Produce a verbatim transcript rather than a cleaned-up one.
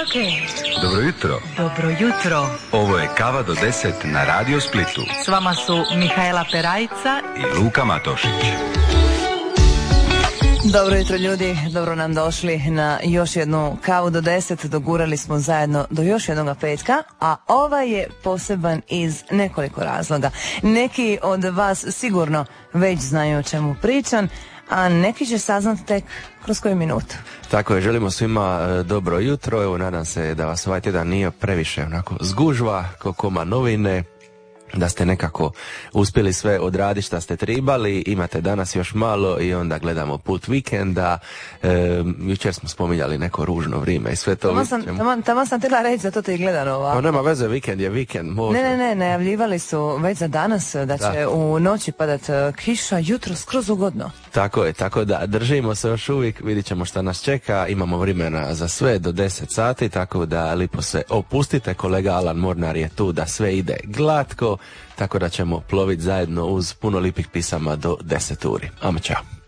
Ok. Dobro jutro. Dobro jutro. Ovo je Kava do deset na Radio Splitu. S vama su Mihajla Perajca i Luka Matošić. Dobro jutro ljudi, dobro nam došli na još jednu Kavu do deset. Dogurali smo zajedno do još jednog petka, a ovaj je poseban iz nekoliko razloga. Neki od vas sigurno već znaju o čemu pričam, a neki će saznati tek kroz koju minutu. Tako je, želimo svima dobro jutro. Evo, nadam se da vas ovaj tjedan nije previše onako zgužva, ko koma novine, da ste nekako uspjeli sve odraditi šta ste tribali. Imate danas još malo i onda gledamo put vikenda. E, jučer smo spominjali neko ružno vrijeme i sve to. Tamo sam, tamo, tamo sam tila reći, zato te i gledano ovako. Pa nema veze, vikend je vikend, može. Ne, ne, ne, najavljivali su već za danas da će da. u noći padat kiša, jutro skroz ugodno. Tako je, tako da držimo se još uvijek, vidit ćemo šta nas čeka, imamo vremena za sve do deset sati, tako da lipo se opustite, kolega Alan Mornar je tu da sve ide glatko, tako da ćemo ploviti zajedno uz puno lipih pisama do deset uri. Amo, čao.